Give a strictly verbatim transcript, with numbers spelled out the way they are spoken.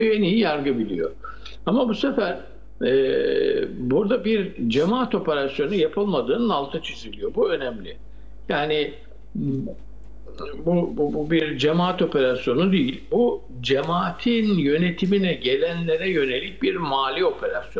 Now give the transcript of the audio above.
en iyi yargı biliyor. Ama bu sefer e, burada bir cemaat operasyonu yapılmadığının altı çiziliyor. Bu önemli. Yani bu, bu, bu bir cemaat operasyonu değil. Bu cemaatin yönetimine gelenlere yönelik bir mali operasyon.